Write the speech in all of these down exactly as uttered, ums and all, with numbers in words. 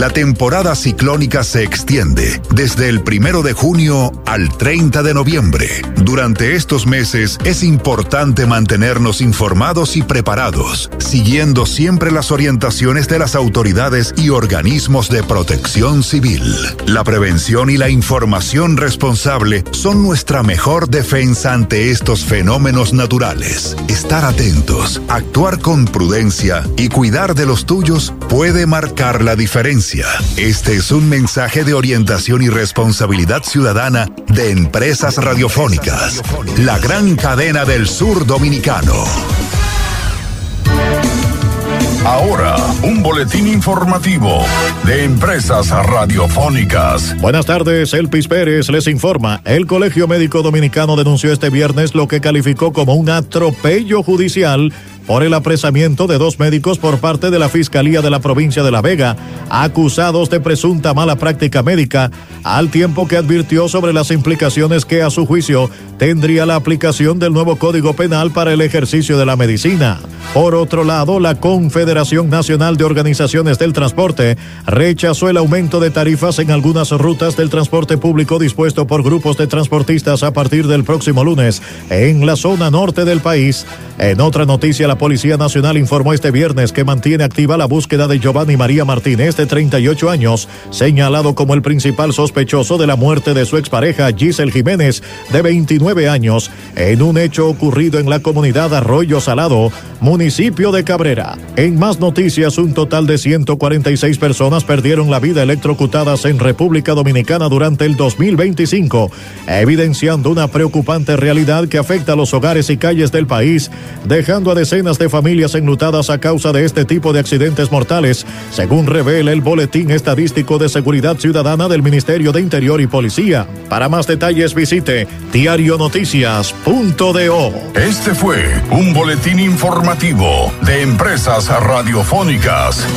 La temporada ciclónica se extiende desde el primero de junio al treinta de noviembre. Durante estos meses es importante mantenernos informados y preparados, siguiendo siempre las orientaciones de las autoridades y organismos de protección civil. La prevención y la información responsable son nuestra mejor defensa ante estos fenómenos naturales. Estar atentos, actuar con prudencia y cuidar de los tuyos puede marcar la diferencia. Este es un mensaje de orientación y responsabilidad ciudadana de Empresas Radiofónicas, la gran cadena del sur dominicano. Ahora, un boletín informativo de Empresas Radiofónicas. Buenas tardes, Elpis Pérez les informa. El Colegio Médico Dominicano denunció este viernes lo que calificó como un atropello judicial por el apresamiento de dos médicos por parte de la Fiscalía de la Provincia de La Vega, acusados de presunta mala práctica médica, al tiempo que advirtió sobre las implicaciones que, a su juicio, tendría la aplicación del nuevo Código Penal para el ejercicio de la medicina. Por otro lado, la Confederación Nacional de Organizaciones del Transporte rechazó el aumento de tarifas en algunas rutas del transporte público dispuesto por grupos de transportistas a partir del próximo lunes en la zona norte del país. En otra noticia, la Policía Nacional informó este viernes que mantiene activa la búsqueda de Giovanni María Martínez, de treinta y ocho años, señalado como el principal sospechoso de la muerte de su expareja Giselle Jiménez, de veintinueve años, en un hecho ocurrido en la comunidad Arroyo Salado, municipio de Cabrera. En más noticias, un total de ciento cuarenta y seis personas perdieron la vida electrocutadas en República Dominicana durante el dos mil veinticinco, evidenciando una preocupante realidad que afecta a los hogares y calles del país, dejando a decenas de familias enlutadas a causa de este tipo de accidentes mortales, según revela el Boletín Estadístico de Seguridad Ciudadana del Ministerio de Interior y Policía. Para más detalles visite diario noticias punto do. Este fue un boletín informativo de Empresas Radiofónicas.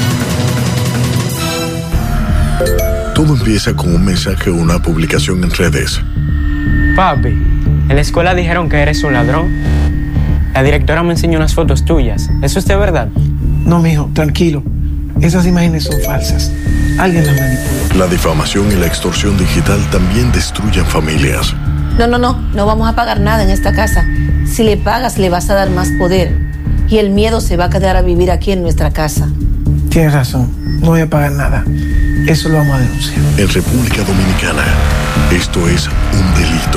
Todo empieza con un mensaje o una publicación en redes. Papi, en la escuela dijeron que eres un ladrón. La directora me enseñó unas fotos tuyas. ¿Eso es de verdad? No, mijo, tranquilo. Esas imágenes son falsas. Alguien las manipuló. La difamación y la extorsión digital también destruyen familias. No, no, no. No vamos a pagar nada en esta casa. Si le pagas, le vas a dar más poder. Y el miedo se va a quedar a vivir aquí en nuestra casa. Tienes razón. No voy a pagar nada. Eso lo vamos a denunciar. En República Dominicana, esto es un delito.